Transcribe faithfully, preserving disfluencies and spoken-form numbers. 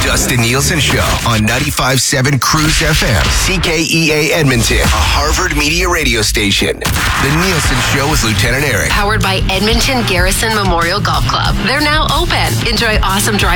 Justin Nielsen Show on ninety-five point seven Cruise F M, C K E A Edmonton, a Harvard Media radio station. The Nielsen Show with Lieutenant Eric. Powered by Edmonton Garrison Memorial Golf Club. They're now open. Enjoy awesome drive